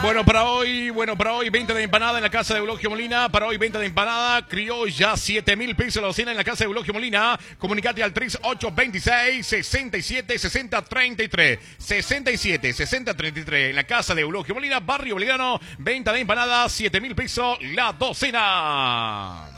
Bueno, para hoy, venta de empanada en la casa de Eulogio Molina. Para hoy, venta de empanada criolla, 7.000 pesos la docena en la casa de Eulogio Molina. Comunicate al 3826-676033. 676033 en la casa de Eulogio Molina, barrio Belgrano. Venta de empanada, 7.000 pesos la docena.